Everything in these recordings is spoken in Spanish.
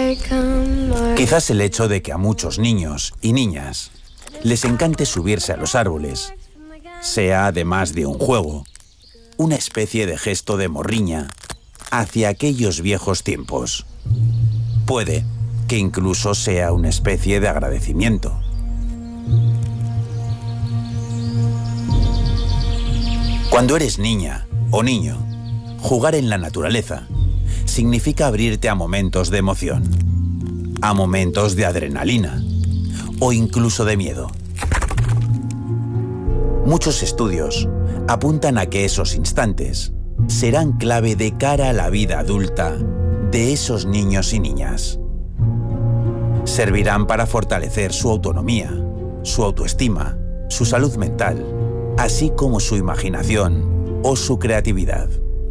Quizás el hecho de que a muchos niños y niñas les encante subirse a los árboles sea, además de un juego, una especie de gesto de morriña hacia aquellos viejos tiempos. Puede que incluso sea una especie de agradecimiento. Cuando eres niña o niño, jugar en la naturaleza significa abrirte a momentos de emoción, a momentos de adrenalina o incluso de miedo. Muchos estudios apuntan a que esos instantes serán clave de cara a la vida adulta de esos niños y niñas. Servirán para fortalecer su autonomía, su autoestima, su salud mental, así como su imaginación o su creatividad.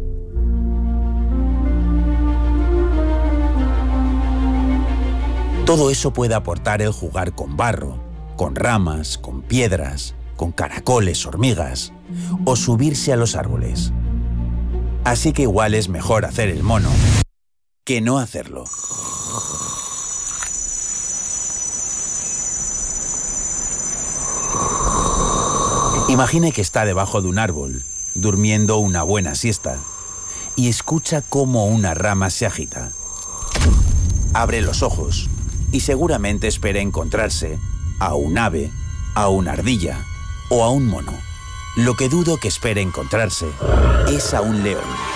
Todo eso puede aportar el jugar con barro, con ramas, con piedras, con caracoles, hormigas, o subirse a los árboles. Así que igual es mejor hacer el mono que no hacerlo. Imagine que está debajo de un árbol, durmiendo una buena siesta, y escucha cómo una rama se agita. Abre los ojos y seguramente espera encontrarse a un ave, a una ardilla o a un mono. Lo que dudo que espere encontrarse es a un león.